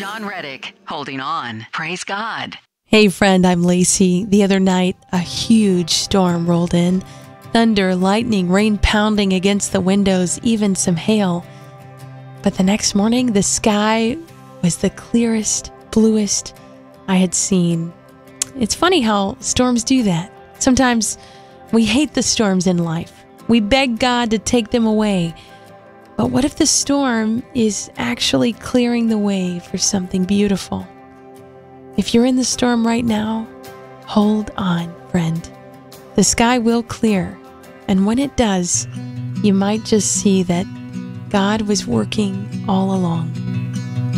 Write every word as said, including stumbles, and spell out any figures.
Don Reddick, holding on. Praise God. Hey friend, I'm Lacey. The other night, a huge storm rolled in. Thunder, lightning, rain pounding against the windows, even some hail. But the next morning, the sky was the clearest, bluest I had seen. It's funny how storms do that. Sometimes we hate the storms in life. We beg God to take them away. But what if the storm is actually clearing the way for something beautiful? If you're in the storm right now, hold on, friend. The sky will clear, and when it does, you might just see that God was working all along.